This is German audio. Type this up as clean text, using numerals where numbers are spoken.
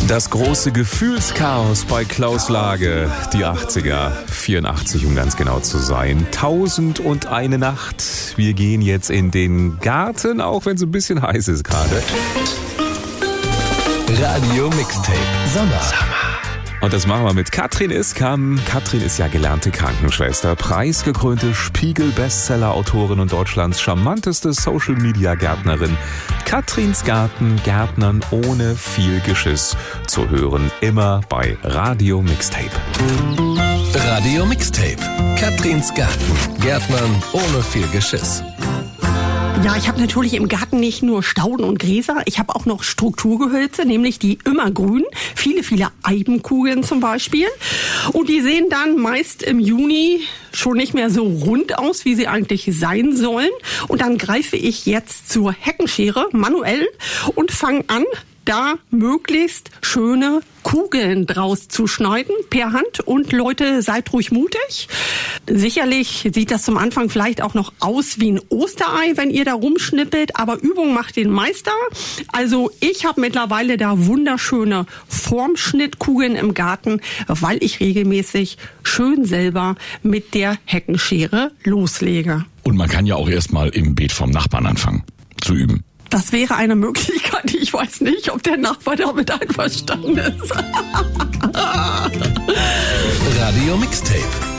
Das große Gefühlschaos bei Klaus Lage, die 80er, 84 um ganz genau zu sein. 1001 Nacht. Wir gehen jetzt in den Garten, auch wenn es ein bisschen heiß ist gerade. Radio Mixtape Sommer. Und das machen wir mit Katrin Iskam. Katrin ist ja gelernte Krankenschwester, preisgekrönte Spiegel-Bestseller-Autorin und Deutschlands charmanteste Social-Media-Gärtnerin. Katrins Garten, Gärtnern ohne viel Geschiss. Zu hören immer bei Radio Mixtape. Radio Mixtape. Katrins Garten, Gärtnern ohne viel Geschiss. Ja, ich habe natürlich im Garten nicht nur Stauden und Gräser, ich habe auch noch Strukturgehölze, nämlich die immergrün, viele Eibenkugeln zum Beispiel. Und die sehen dann meist im Juni schon nicht mehr so rund aus, wie sie eigentlich sein sollen. Und dann greife ich jetzt zur Heckenschere manuell und fange an, da möglichst schöne Kugeln draus zu schneiden per Hand. Und Leute, seid ruhig mutig. Sicherlich sieht das zum Anfang vielleicht auch noch aus wie ein Osterei, wenn ihr da rumschnippelt, aber Übung macht den Meister. Also ich habe mittlerweile da wunderschöne Formschnittkugeln im Garten, weil ich regelmäßig schön selber mit der Heckenschere loslege. Und man kann ja auch erstmal im Beet vom Nachbarn anfangen zu üben. Das wäre eine Möglichkeit. Ich weiß nicht, ob der Nachbar damit einverstanden ist. Radio Mixtape.